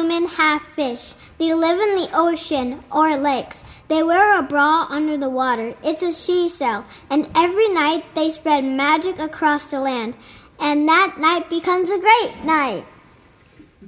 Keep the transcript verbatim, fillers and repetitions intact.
human, half fish. They live in the ocean or lakes. They wear a bra under the water. It's a she cell. And every night they spread magic across the land. And that night becomes a great night.